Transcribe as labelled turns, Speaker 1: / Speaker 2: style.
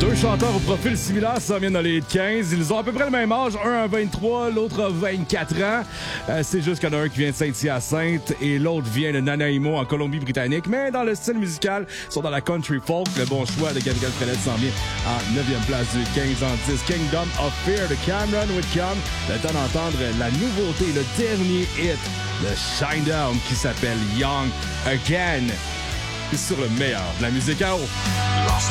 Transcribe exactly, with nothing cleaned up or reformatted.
Speaker 1: Deux chanteurs au profil similaire s'en viennent dans les quinze. Ils ont à peu près le même âge. Un a vingt-trois, l'autre a vingt-quatre ans. Euh, c'est juste qu'il y en a un qui vient de Saint-Hyacinthe et l'autre vient de Nanaimo en Colombie-Britannique. Mais dans le style musical, ils sont dans la country folk. Le bon choix de Gabriel Frenette s'en vient en neuvième place du quinze en dix. Kingdom of Fear de Cameron Whitcomb. Le temps d'entendre la nouveauté, le dernier hit de Shinedown qui s'appelle Young Again. C'est sur le meilleur de la musique à eau.